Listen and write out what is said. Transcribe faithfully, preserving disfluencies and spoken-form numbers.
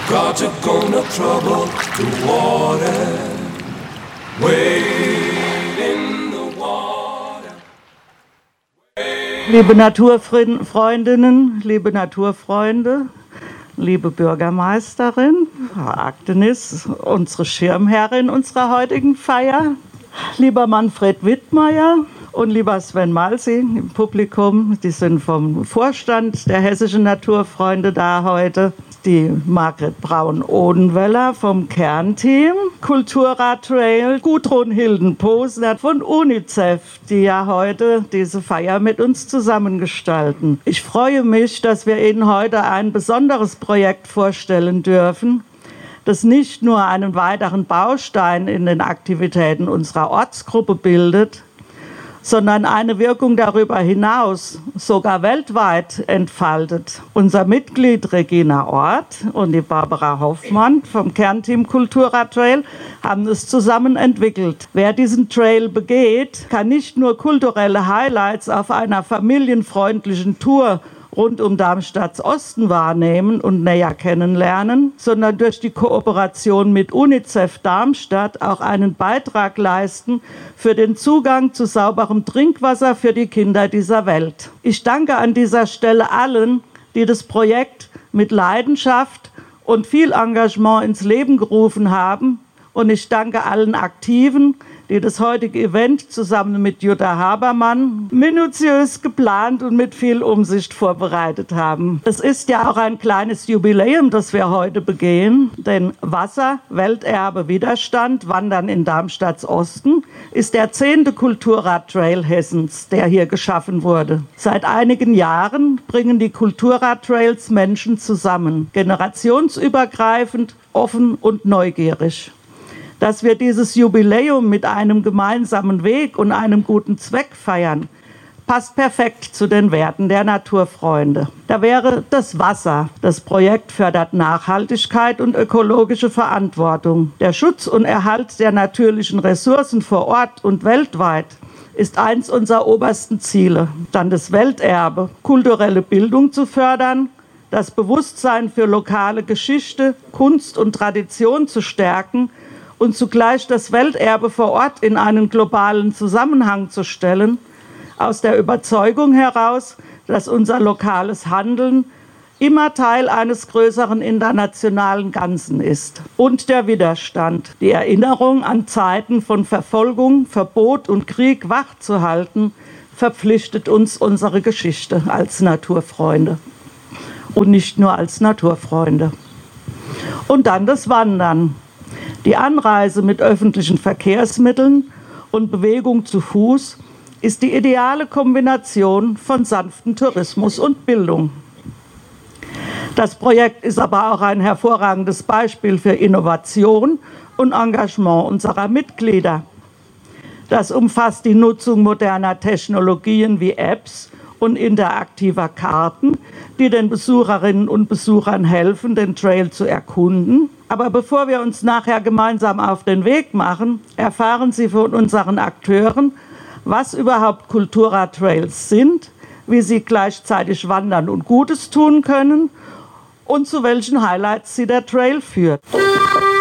Gods are gonna trouble the water. Wade in the water. Liebe Naturfreundinnen, liebe Naturfreunde, liebe Bürgermeisterin, Frau Agdenis, unsere Schirmherrin unserer heutigen Feier, lieber Manfred Wittmeier und lieber Sven Malsi im Publikum, die sind vom Vorstand der Hessischen Naturfreunde da heute, die Margret Braun-Odenwälder vom Kernteam, Kulturrat Trail, Gudrun Hilden-Posner von UNICEF, die ja heute diese Feier mit uns zusammengestalten. Ich freue mich, dass wir Ihnen heute ein besonderes Projekt vorstellen dürfen, das nicht nur einen weiteren Baustein in den Aktivitäten unserer Ortsgruppe bildet, sondern eine Wirkung darüber hinaus, sogar weltweit entfaltet. Unser Mitglied Regina Ort und die Barbara Hoffmann vom Kernteam Kulturrat Trail haben es zusammen entwickelt. Wer diesen Trail begeht, kann nicht nur kulturelle Highlights auf einer familienfreundlichen Tour rund um Darmstadts Osten wahrnehmen und näher kennenlernen, sondern durch die Kooperation mit UNICEF Darmstadt auch einen Beitrag leisten für den Zugang zu sauberem Trinkwasser für die Kinder dieser Welt. Ich danke an dieser Stelle allen, die das Projekt mit Leidenschaft und viel Engagement ins Leben gerufen haben, und ich danke allen Aktiven, die das heutige Event zusammen mit Jutta Habermann minutiös geplant und mit viel Umsicht vorbereitet haben. Es ist ja auch ein kleines Jubiläum, das wir heute begehen, denn Wasser, Welterbe, Widerstand, Wandern in Darmstadts Osten ist der zehnte Kulturrad-Trail Hessens, der hier geschaffen wurde. Seit einigen Jahren bringen die Kulturrad-Trails Menschen zusammen, generationsübergreifend, offen und neugierig. Dass wir dieses Jubiläum mit einem gemeinsamen Weg und einem guten Zweck feiern, passt perfekt zu den Werten der Naturfreunde. Da wäre das Wasser. Das Projekt fördert Nachhaltigkeit und ökologische Verantwortung. Der Schutz und Erhalt der natürlichen Ressourcen vor Ort und weltweit ist eins unserer obersten Ziele. Dann das Welterbe, kulturelle Bildung zu fördern, das Bewusstsein für lokale Geschichte, Kunst und Tradition zu stärken und zugleich das Welterbe vor Ort in einen globalen Zusammenhang zu stellen, aus der Überzeugung heraus, dass unser lokales Handeln immer Teil eines größeren internationalen Ganzen ist. Und der Widerstand, die Erinnerung an Zeiten von Verfolgung, Verbot und Krieg wachzuhalten, verpflichtet uns unsere Geschichte als Naturfreunde. Und nicht nur als Naturfreunde. Und dann das Wandern. Die Anreise mit öffentlichen Verkehrsmitteln und Bewegung zu Fuß ist die ideale Kombination von sanftem Tourismus und Bildung. Das Projekt ist aber auch ein hervorragendes Beispiel für Innovation und Engagement unserer Mitglieder. Das umfasst die Nutzung moderner Technologien wie Apps und interaktiver Karten, die den Besucherinnen und Besuchern helfen, den Trail zu erkunden. Aber bevor wir uns nachher gemeinsam auf den Weg machen, erfahren Sie von unseren Akteuren, was überhaupt Kulturrad-Trails sind, wie sie gleichzeitig wandern und Gutes tun können und zu welchen Highlights sie der Trail führt.